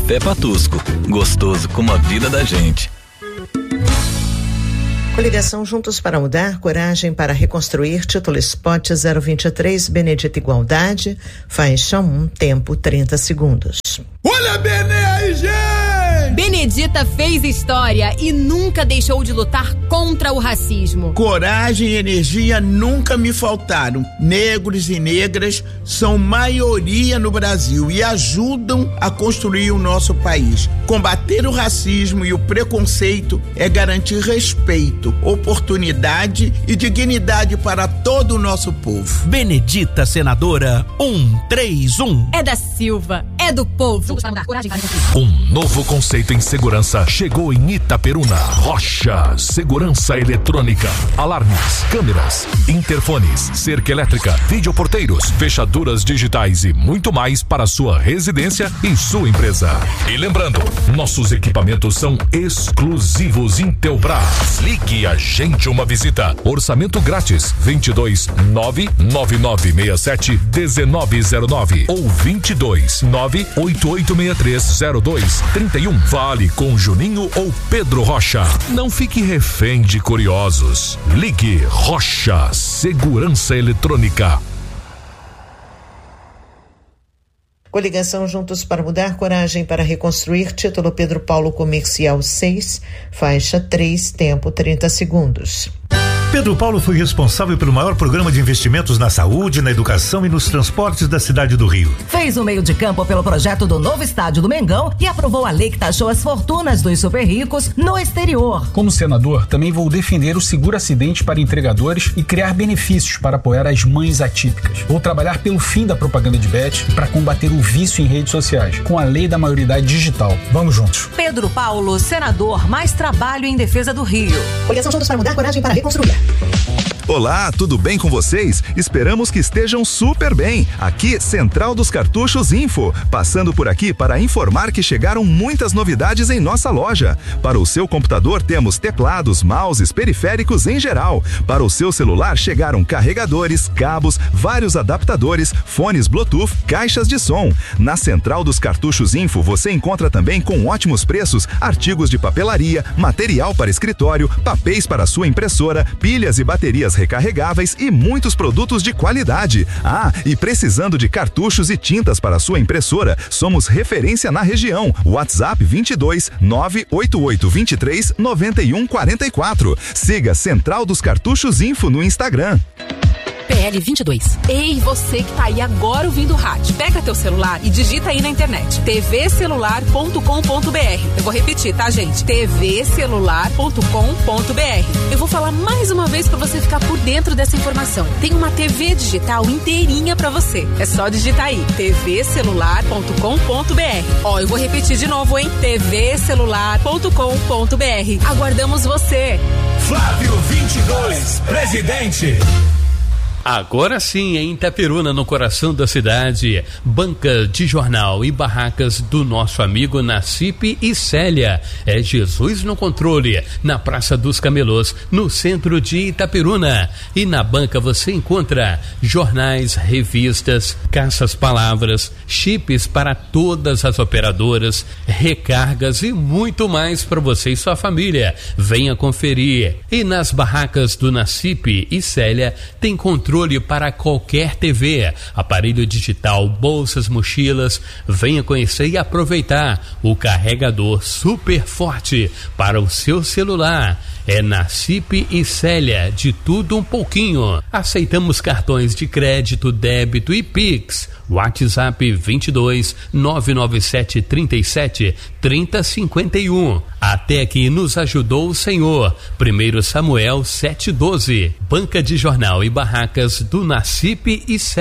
Café Patusco, gostoso como a vida da gente. Coligação Juntos para Mudar, Coragem para Reconstruir, título Spot 023, Benedita Igualdade, faixa 1, tempo 30 segundos. Olha bem aí, gente! Benedita fez história e nunca deixou de lutar contra o racismo. Coragem e energia nunca me faltaram. Negros e negras são maioria no Brasil e ajudam a construir o nosso país. Combater o racismo e o preconceito é garantir respeito, oportunidade e dignidade para todo o nosso povo. Benedita, senadora 131. É da Silva, é do povo. Um novo conceito em segurança chegou em Itaperuna. Rocha Segurança Eletrônica. Alarmes, câmeras, interfones, cerca elétrica, videoporteiros, fechaduras digitais e muito mais para sua residência e sua empresa. E lembrando, nossos equipamentos são exclusivos Intelbras. Ligue a gente uma visita. Orçamento grátis 22 99967 1909 ou 22 9886302 31. Fale com Juninho ou Pedro Rocha. Não fique refém de curiosos. Ligue Rocha Segurança Eletrônica. Coligação Juntos para Mudar, Coragem para Reconstruir, título Pedro Paulo Comercial 6, faixa 3, tempo 30 segundos. Pedro Paulo foi responsável pelo maior programa de investimentos na saúde, na educação e nos transportes da cidade do Rio. Fez o meio de campo pelo projeto do novo estádio do Mengão e aprovou a lei que taxou as fortunas dos super ricos no exterior. Como senador, também vou defender o seguro acidente para entregadores e criar benefícios para apoiar as mães atípicas. Vou trabalhar pelo fim da propaganda de bet para combater o vício em redes sociais, com a lei da maioridade digital. Vamos juntos. Pedro Paulo, senador, mais trabalho em defesa do Rio. Coligação Juntos para Mudar, Coragem para Reconstruir. Olá, tudo bem com vocês? Esperamos que estejam super bem. Aqui, Central dos Cartuchos Info. Passando por aqui para informar que chegaram muitas novidades em nossa loja. Para o seu computador temos teclados, mouses, periféricos em geral. Para o seu celular chegaram carregadores, cabos, vários adaptadores, fones Bluetooth, caixas de som. Na Central dos Cartuchos Info você encontra também com ótimos preços artigos de papelaria, material para escritório, papéis para sua impressora, pilhas e baterias recarregáveis e muitos produtos de qualidade. Ah, e precisando de cartuchos e tintas para sua impressora, somos referência na região. WhatsApp 22 988 23 91 44. Siga Central dos Cartuchos Info no Instagram. PL 22. Ei, você que tá aí agora ouvindo o rádio, pega teu celular e digita aí na internet tvcelular.com.br. Eu vou repetir, tá, gente? tvcelular.com.br. Eu vou falar mais uma vez pra você ficar por dentro dessa informação. Tem uma TV digital inteirinha pra você. É só digitar aí tvcelular.com.br. Ó, eu vou repetir de novo, hein? tvcelular.com.br. Aguardamos você. Flávio 22, presidente. Agora sim, em Itaperuna, no coração da cidade, banca de jornal e barracas do nosso amigo Nacipe e Célia. É Jesus no controle, na Praça dos Camelôs, no centro de Itaperuna. E na banca você encontra jornais, revistas, caças-palavras, chips para todas as operadoras, recargas e muito mais para você e sua família. Venha conferir. E nas barracas do Nacipe e Célia tem controle para qualquer TV, aparelho digital, bolsas, mochilas. Venha conhecer e aproveitar o carregador super forte para o seu celular. É Nacipe e Célia, de tudo um pouquinho. Aceitamos cartões de crédito, débito e Pix. WhatsApp 22 997 37 3051. Até que nos ajudou o Senhor. 1 Samuel 7:12. Banca de jornal e barracas do Nacipe e Célia.